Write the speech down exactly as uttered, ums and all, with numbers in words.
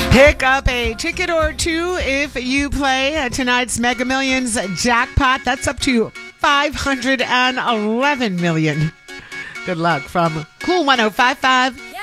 Pick up a ticket or two if you play tonight's Mega Millions jackpot. That's up to five hundred eleven million dollars. Good luck from Cool one oh five five.